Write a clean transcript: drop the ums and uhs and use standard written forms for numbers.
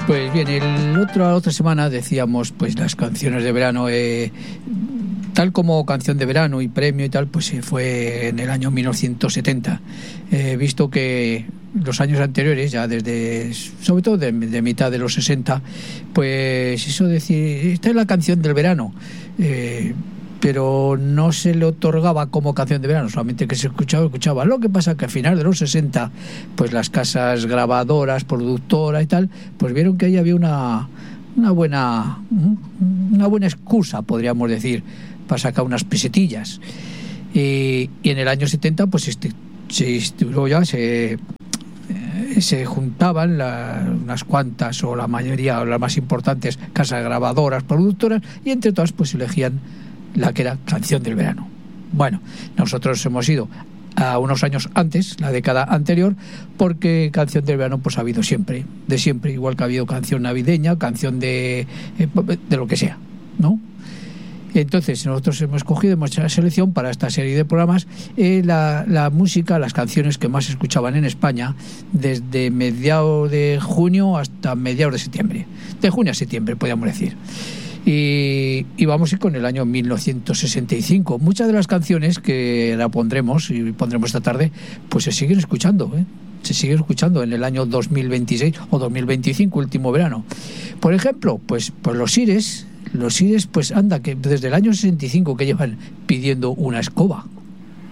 Pues bien, la otra semana decíamos pues las canciones de verano, tal como canción de verano y premio y tal, pues fue en el año 1970. Visto que los años anteriores, ya sobre todo de mitad de los 60, pues eso decir, esta es la canción del verano. Pero no se le otorgaba como canción de verano, solamente que se escuchaba. Lo que pasa que a final de los 60, pues las casas grabadoras, productoras y tal, pues vieron que ahí había una buena excusa, podríamos decir, para sacar unas pesetillas. Y en el año 70, pues luego ya se juntaban unas cuantas, o la mayoría, o las más importantes casas grabadoras, productoras, y entre todas pues elegían la que era canción del verano. Bueno, nosotros hemos ido a unos años antes, la década anterior, porque canción del verano pues ha habido siempre, de siempre, igual que ha habido canción navideña, canción de lo que sea, ¿no? Entonces nosotros hemos hecho la selección para esta serie de programas, la música, las canciones que más se escuchaban en España desde mediados de junio hasta mediados de septiembre, de junio a septiembre podríamos decir. Y vamos a ir con el año 1965. Muchas de las canciones que la pondremos esta tarde, pues se siguen escuchando, se siguen escuchando en el año 2026 o 2025, último verano. Por ejemplo, pues los Sires, pues anda, que desde el año 65 que llevan pidiendo una escoba.